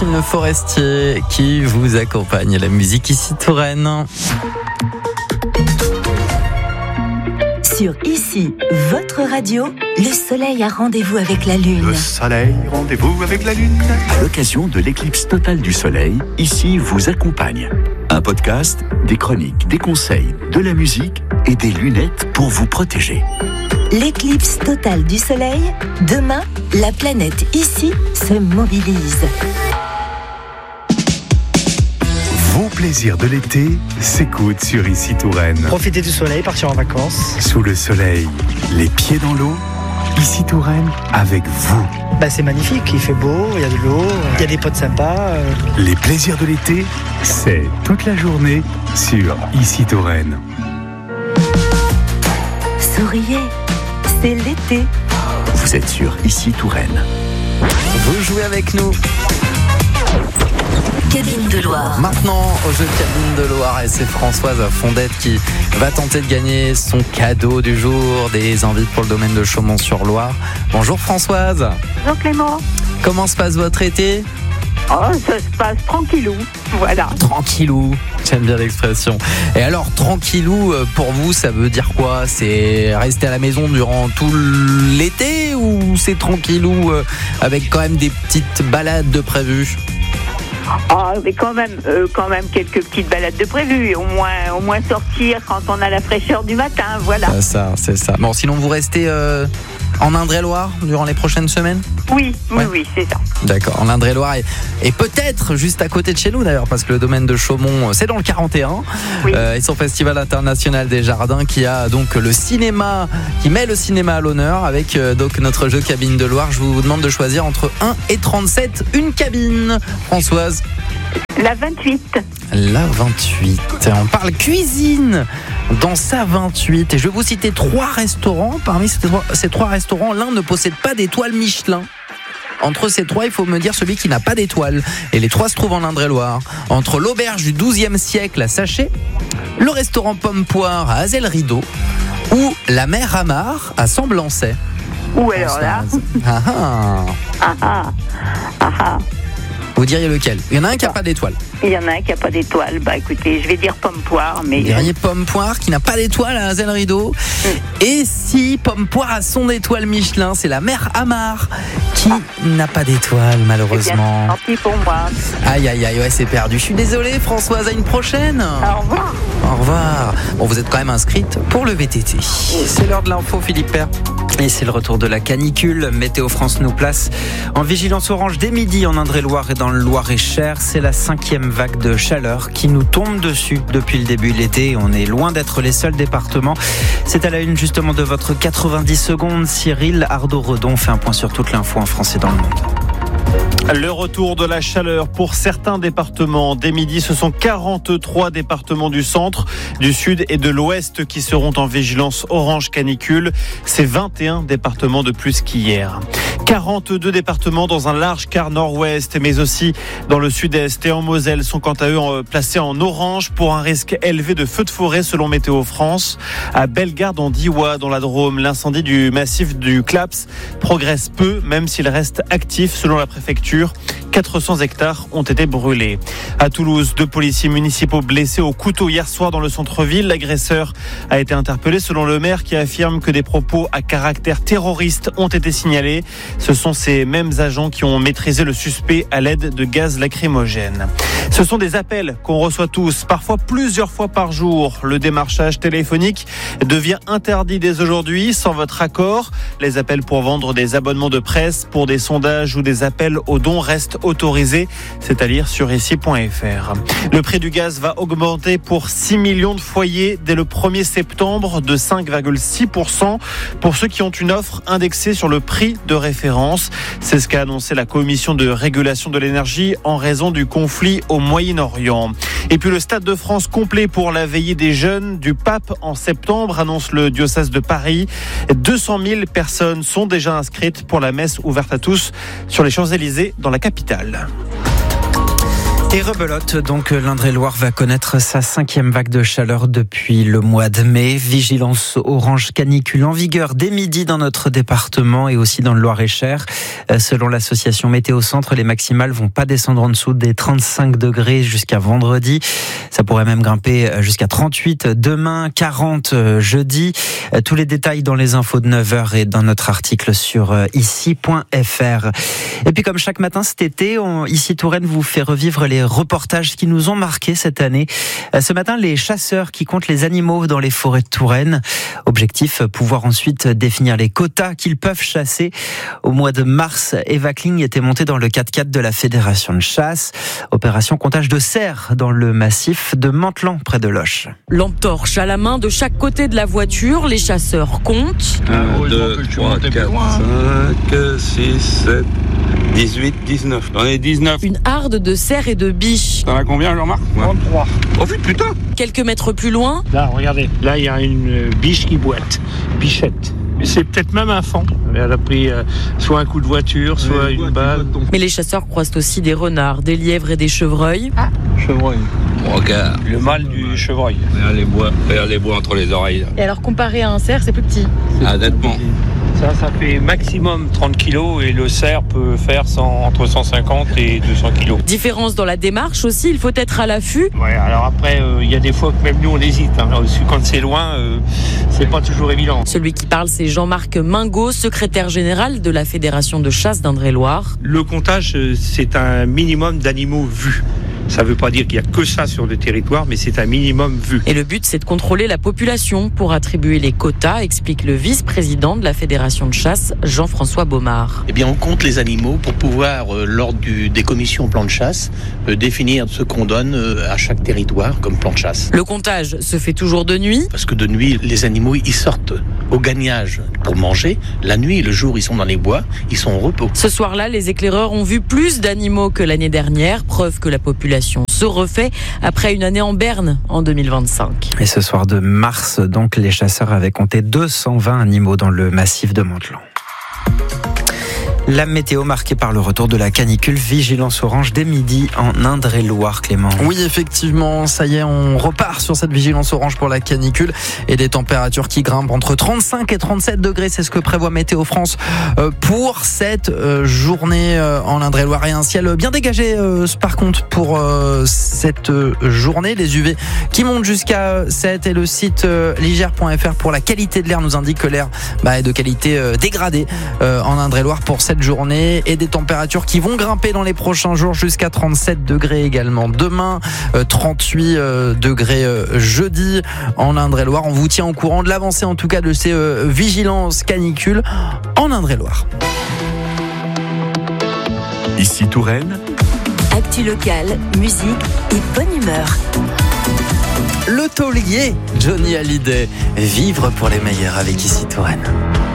Le Forestier qui vous accompagne à la musique ici Touraine. Sur Ici, votre radio, le soleil a rendez-vous avec la lune. Le soleil, rendez-vous avec la lune. À l'occasion de l'éclipse totale du soleil, Ici vous accompagne. Un podcast, des chroniques, des conseils, de la musique et des lunettes pour vous protéger. L'éclipse totale du soleil, demain, la planète Ici se mobilise. Vos plaisirs de l'été s'écoutent sur Ici Touraine. Profiter du soleil, partir en vacances. Sous le soleil, les pieds dans l'eau, Ici Touraine avec vous. C'est magnifique, il fait beau, il y a de l'eau, il y a des potes sympas. Les plaisirs de l'été, c'est toute la journée sur Ici Touraine. Souriez, c'est l'été. Vous êtes sur Ici Touraine. Vous jouez avec nous. Cabine de Loire. Maintenant au jeu Cabine de Loire et c'est Françoise Fondette qui va tenter de gagner son cadeau du jour, des invites pour le domaine de Chaumont-sur-Loire. Bonjour Françoise. Bonjour Clément. Comment se passe votre été ? Ça se passe tranquillou, voilà. Tranquillou, j'aime bien l'expression. Et alors tranquillou, pour vous ça veut dire quoi ? C'est rester à la maison durant tout l'été ou c'est tranquillou avec quand même des petites balades de prévues ? Mais quand même quelques petites balades de prévues. Au moins sortir quand on a la fraîcheur du matin, voilà. C'est ça. Bon, sinon vous restez en Indre-et-Loire durant les prochaines semaines ? Oui, c'est ça. D'accord, en Indre-et-Loire et peut-être juste à côté de chez nous d'ailleurs, parce que le domaine de Chaumont, c'est dans le 41. Oui. Et son festival international des jardins qui a donc le cinéma, qui met le cinéma à l'honneur avec donc notre jeu Cabine de Loire. Je vous demande de choisir entre 1 et 37, une cabine. Françoise ? La 28. La 28. On parle cuisine dans sa 28. Et je vais vous citer 3 restaurants. Parmi ces 3 restaurants, l'un ne possède pas d'étoile Michelin. Entre ces 3, il faut me dire celui qui n'a pas d'étoile. Et les 3 se trouvent en Indre-et-Loire. Entre l'auberge du XIIe siècle à Sachet, le restaurant Pomme-Poire à Azel-Rideau ou la mer Amar à Semblançay. Ou alors là. Vous diriez lequel ? Il y en a un qui n'a pas d'étoile. Il y en a un qui n'a pas d'étoile. Écoutez, je vais dire Pomme-Poire. Mais... Vous diriez Pomme-Poire qui n'a pas d'étoile à Azel-Rideau. Et si Pomme-Poire a son étoile Michelin, c'est la mer Amar qui n'a pas d'étoile malheureusement. Tant pis pour moi. Aïe, ouais, c'est perdu. Je suis désolé Françoise, à une prochaine. Au revoir. Au revoir. Bon, vous êtes quand même inscrite pour le VTT. C'est l'heure de l'info, Philippe Père. Et c'est le retour de la canicule. Météo France nous place en vigilance orange dès midi en Indre-et-Loire et dans le Loir-et-Cher. C'est la 5e vague de chaleur qui nous tombe dessus depuis le début de l'été. On est loin d'être les seuls départements. C'est à la une justement de votre 90 secondes. Cyril Ardo-Redon fait un point sur toute l'info en français dans le monde. Le retour de la chaleur pour certains départements. Dès midi, ce sont 43 départements du centre, du sud et de l'ouest qui seront en vigilance orange canicule. C'est 21 départements de plus qu'hier. 42 départements dans un large quart nord-ouest, mais aussi dans le sud-est et en Moselle sont quant à eux placés en orange pour un risque élevé de feux de forêt selon Météo France. À Bellegarde en Diois, dans la Drôme, l'incendie du massif du Claps progresse peu, même s'il reste actif selon la préfecture. 400 hectares ont été brûlés. À Toulouse, 2 policiers municipaux blessés au couteau hier soir dans le centre-ville. L'agresseur a été interpellé selon le maire qui affirme que des propos à caractère terroriste ont été signalés. Ce sont ces mêmes agents qui ont maîtrisé le suspect à l'aide de gaz lacrymogène. Ce sont des appels qu'on reçoit tous, parfois plusieurs fois par jour. Le démarchage téléphonique devient interdit dès aujourd'hui sans votre accord. Les appels pour vendre des abonnements de presse, pour des sondages ou des appels aux dons restent autorisés, c'est à dire sur ici.fr. Le prix du gaz va augmenter pour 6 millions de foyers dès le 1er septembre de 5,6% pour ceux qui ont une offre indexée sur le prix de référence. C'est ce qu'a annoncé la Commission de régulation de l'énergie en raison du conflit au Moyen-Orient. Et puis le Stade de France complet pour la veillée des jeunes du Pape en septembre, annonce le diocèse de Paris. 200 000 personnes sont déjà inscrites pour la messe ouverte à tous sur les Champs-Élysées dans la capitale. Et rebelote, donc l'Indre-et-Loire va connaître sa 5e vague de chaleur depuis le mois de mai. Vigilance orange canicule en vigueur dès midi dans notre département et aussi dans le Loir-et-Cher. Selon l'association Météo Centre, les maximales vont pas descendre en dessous des 35 degrés jusqu'à vendredi. Ça pourrait même grimper jusqu'à 38 demain, 40 jeudi. Tous les détails dans les infos de 9h et dans notre article sur ici.fr. Et puis comme chaque matin cet été, Ici Touraine vous fait revivre les reportages qui nous ont marqués cette année. Ce matin, les chasseurs qui comptent les animaux dans les forêts de Touraine. Objectif, pouvoir ensuite définir les quotas qu'ils peuvent chasser. Au mois de mars, Eva Kling était montée dans le 4x4 de la Fédération de chasse. Opération comptage de cerfs dans le massif de Mantelan, près de Loches. Lampe torche à la main de chaque côté de la voiture, les chasseurs comptent. 1, 2, 3, 4, 5, 6, 7, 18, 19. J'en ai 19. Une harde de cerfs et de biches. T'en as combien, Jean-Marc? 33. Oh putain! Quelques mètres plus loin. Là, regardez. Là, il y a une biche qui boite. Bichette. C'est peut-être même un fan. Elle a pris soit un coup de voiture, soit une balle. Mais les chasseurs croisent aussi des renards, des lièvres et des chevreuils. Ah, chevreuil. Regarde. Le mâle du chevreuil. Regarde les bois entre les oreilles. Et alors, comparé à un cerf, c'est plus petit. Ah, nettement. Ça fait maximum 30 kilos et le cerf peut faire entre 150 et 200 kilos. Différence dans la démarche aussi, il faut être à l'affût. Ouais, alors après, il y a des fois que même nous on hésite. Quand c'est loin, c'est pas toujours évident. Celui qui parle, c'est Jean-Marc Mingot, secrétaire général de la Fédération de chasse d'Indre-et-Loire. Le comptage, c'est un minimum d'animaux vus. Ça ne veut pas dire qu'il n'y a que ça sur le territoire, mais c'est un minimum vu. Et le but, c'est de contrôler la population pour attribuer les quotas, explique le vice-président de la Fédération de chasse, Jean-François Baumard. Eh bien, on compte les animaux pour pouvoir, lors des commissions plan de chasse, définir ce qu'on donne à chaque territoire comme plan de chasse. Le comptage se fait toujours de nuit. Parce que de nuit, les animaux, ils sortent au gagnage pour manger. La nuit, le jour, ils sont dans les bois, ils sont au repos. Ce soir-là, les éclaireurs ont vu plus d'animaux que l'année dernière, preuve que la population se refait après une année en berne en 2025. Et ce soir de mars, donc, les chasseurs avaient compté 220 animaux dans le massif de Mantelan. La météo marquée par le retour de la canicule, vigilance orange dès midi en Indre-et-Loire, Clément. Oui, effectivement, ça y est, on repart sur cette vigilance orange pour la canicule et des températures qui grimpent entre 35 et 37 degrés. C'est ce que prévoit Météo France pour cette journée en Indre-et-Loire. Et un ciel bien dégagé par contre pour cette journée. Les UV qui montent jusqu'à 7 et le site liger.fr pour la qualité de l'air nous indique que l'air est de qualité dégradée en Indre-et-Loire pour cette journée et des températures qui vont grimper dans les prochains jours jusqu'à 37 degrés également demain, 38 degrés jeudi en Indre-et-Loire. On vous tient au courant de l'avancée en tout cas de ces vigilances canicules en Indre-et-Loire. Ici Touraine. Actu locale, musique et bonne humeur. Le taulier Johnny Hallyday, vivre pour les meilleurs avec Ici Touraine.